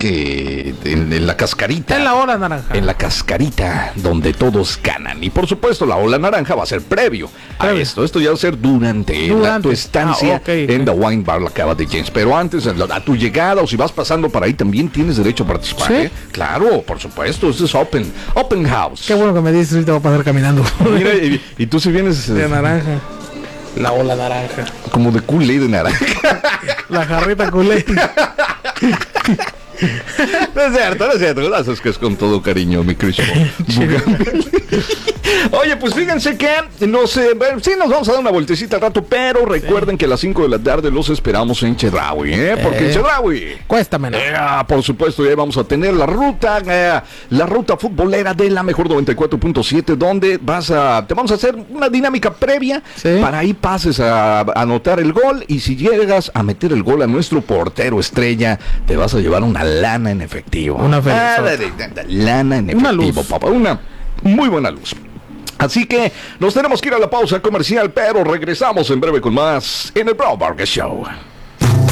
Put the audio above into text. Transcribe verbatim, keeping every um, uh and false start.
que en, en la cascarita. En la ola naranja. En la cascarita, donde todos ganan. Y por supuesto, la ola naranja va a ser previo, previo. a esto. Esto ya va a ser durante, durante. La, tu estancia ah, okay, okay. en The Wine Bar La Cava de James. Pero antes, a tu llegada o si vas pasando por ahí, también tienes derecho a participar. ¿Sí? ¿eh? Claro, por supuesto. Esto es open, open house. Qué bueno que me dices, ahorita voy a pasar caminando. Mira, y, y tú si vienes... De naranja. La ola naranja. Como de Kool-Aid de naranja. La jarrita Kool-Aid. No es cierto, no es cierto. Gracias, que es con todo cariño, mi Cristo. Oye, pues fíjense que nos, eh, sí nos vamos a dar una vueltecita al rato, pero recuerden sí. que a las cinco de la tarde los esperamos en Chedraui, ¿eh? Porque eh, en Chedraui cuesta menos. Eh, por supuesto, ya vamos a tener la ruta, eh, la ruta futbolera de la mejor noventa y cuatro punto siete, donde vas a, te vamos a hacer una dinámica previa ¿Sí? para ahí pases a, a anotar el gol, y si llegas a meter el gol a nuestro portero estrella, te vas a llevar una lana en efectivo. Una ah, lana en efectivo, una luz. Papá, una muy buena luz. Así que nos tenemos que ir a la pausa comercial, pero regresamos en breve con más en el Bro Burger Show.